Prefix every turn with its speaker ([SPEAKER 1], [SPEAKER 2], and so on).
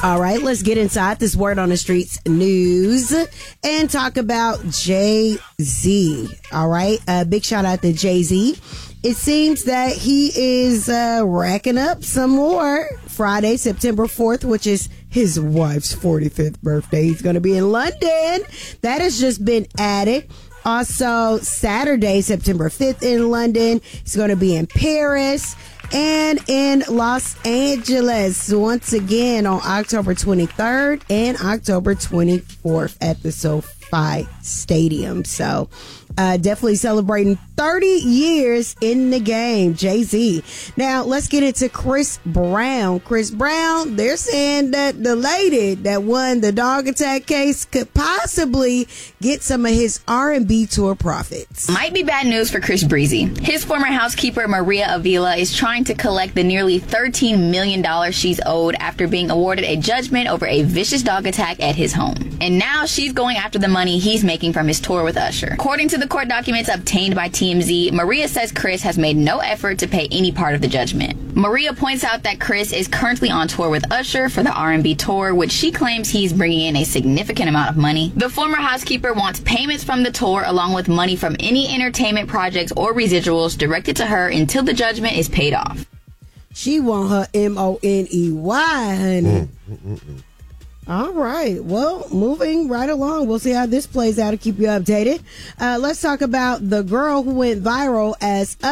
[SPEAKER 1] All right, let's get inside this Word on the Streets news and talk about Jay-Z. All right, big shout out to Jay-Z. It seems that he is racking up some more. Friday, September 4th, which is his wife's 45th birthday. He's going to be in London. That has just been added. Also, Saturday, September 5th in London. He's going to be in Paris and in Los Angeles once again on October 23rd and October 24th at the SoFi Stadium. So definitely celebrating 30 years in the game, Jay-Z. Now, let's get into Chris Brown. Chris Brown, they're saying that the lady that won the dog attack case could possibly get some of his R&B tour profits.
[SPEAKER 2] Might be bad news for Chris Breezy. His former housekeeper, Maria Avila, is trying to collect the nearly $13 million she's owed after being awarded a judgment over a vicious dog attack at his home. And now she's going after the money he's making from his tour with Usher. According to the court documents obtained by TMZ, Maria says Chris has made no effort to pay any part of the judgment. Maria points out that Chris is currently on tour with Usher for the R&B tour, which she claims he's bringing in a significant amount of money. The former housekeeper wants payments from the tour along with money from any entertainment projects or residuals directed to her until the judgment is paid off.
[SPEAKER 1] She want her money, honey. All right. Well, moving right along. We'll see how this plays out and keep you updated. Let's talk about the girl who went viral as